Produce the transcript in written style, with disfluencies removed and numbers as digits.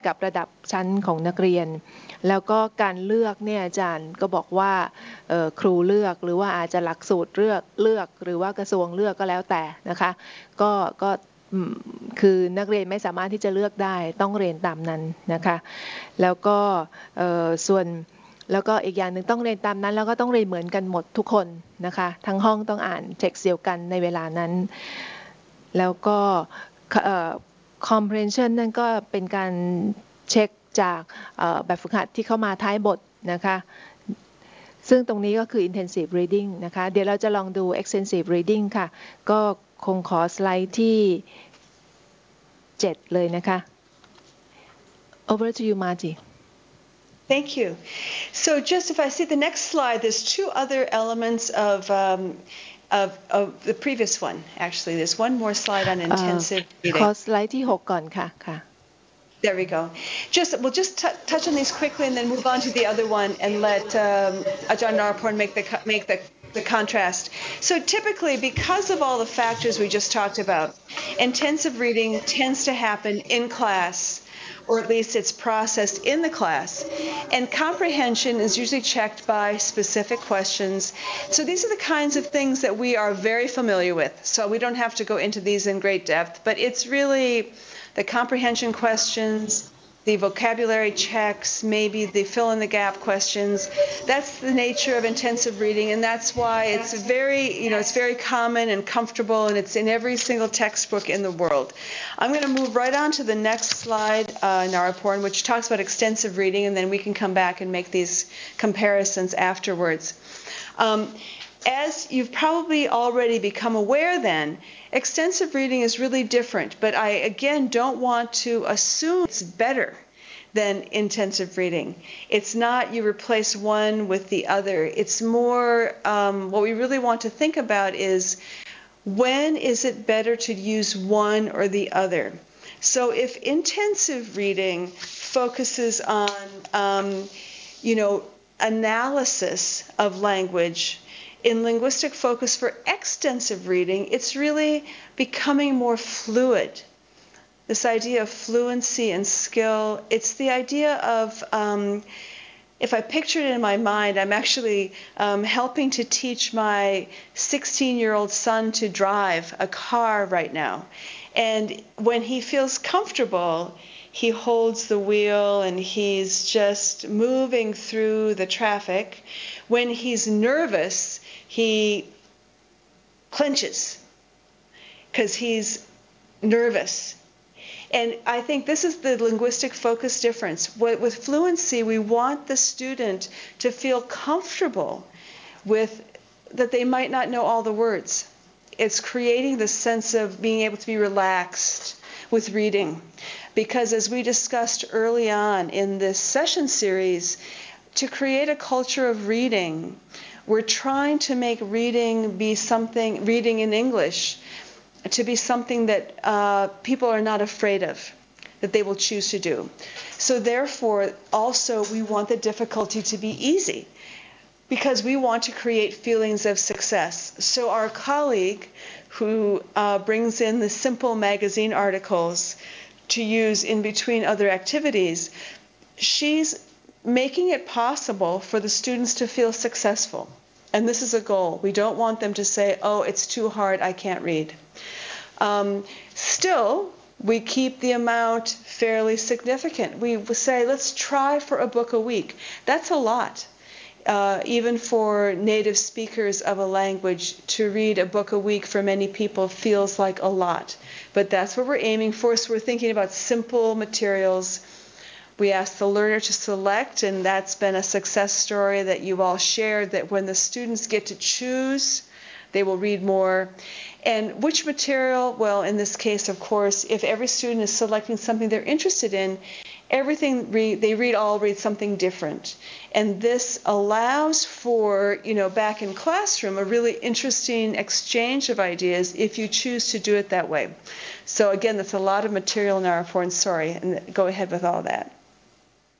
กับระดับชั้นของนักเรียนแล้วก็การเลือกเนี่ยอาจารย์ก็บอกว่าครูเลือกหรือว่าอาจจะหลักสูตรเลือกหรือว่ากระทรวงเลือกก็แล้วแต่นะคะก็คือนักเรียนไม่สามารถที่จะเลือกได้ต้องเรียนตามนั้นนะคะแล้วก็ส่วนแล้วก็อีกอย่างหนึ่งต้องเรียนตามนั้นแล้วก็ต้องเรียนเหมือนกันหมดทุกคนนะคะทั้งห้องต้องอ่านเท็กซ์เดียวกันในเวลานั้นแล้วก็comprehension นั่นก็เป็นการเช็คจากแบบฝึกหัดที่เข้ามาท้ายบทนะคะซึ่งตรงนี้ก็คือ intensive reading นะคะเดี๋ยวเราจะลองดู extensive reading ค่ะก็คงขอสไลด์ที่7เลยนะคะ over to you Marty Thank you. So just if I see the next slide, there's two other elements of the previous one. Actually, there's one more slide on intensive reading. ขอสไลด์ที่6ก่อนค่ะค่ะ There we go. We'll just touch on these quickly and then move on to the other one and let Ajahn Naraporn make the contrast. So typically, because of all the factors we just talked about, intensive reading tends to happen in class, or at least it's processed in the class. And comprehension is usually checked by specific questions. So these are the kinds of things that we are very familiar with. So we don't have to go into these in great depth, but it's really the comprehension questions, the vocabulary checks, maybe the fill-in-the-gap questions. That's the nature of intensive reading, and that's why it's it's very common and comfortable, and it's in every single textbook in the world. I'm going to move right on to the next slide, Naraporn, which talks about extensive reading, and then we can come back and make these comparisons afterwards. As you've probably already become aware then, extensive reading is really different, but I again don't want to assume it's better than intensive reading. It's not you replace one with the other. It's more what we really want to think about is when is it better to use one or the other. So if intensive reading focuses on analysis of language, in linguistic focus for extensive reading, it's really becoming more fluid. This idea of fluency and skill, it's the idea of, if I picture it in my mind, I'm actually helping to teach my 16-year-old son to drive a car right now. And when he feels comfortable, he holds the wheel and he's just moving through the traffic. When he's nervous, he clenches because he's nervous. And I think this is the linguistic focus difference. With fluency, we want the student to feel comfortable with that they might not know all the words. It's creating the sense of being able to be relaxed with reading. Because as we discussed early on in this session series, to create a culture of reading, we're trying to make reading in English, to be something that people are not afraid of, that they will choose to do. So therefore, also, we want the difficulty to be easy because we want to create feelings of success. So our colleague who brings in the simple magazine articles to use in between other activities, she's making it possible for the students to feel successful. And this is a goal. We don't want them to say, oh, it's too hard, I can't read. Still, we keep the amount fairly significant. We say, let's try for a book a week. That's a lot. Even for native speakers of a language, to read a book a week for many people feels like a lot. But that's what we're aiming for. So we're thinking about simple materials. We ask the learner to select, and that's been a success story that you've all shared, that when the students get to choose, they will read more. And which material? Well, in this case, of course, if every student is selecting something they're interested in, they all read something different. And this allows for, back in classroom, a really interesting exchange of ideas if you choose to do it that way. So again, that's a lot of material in our report, sorry, and go ahead with all that.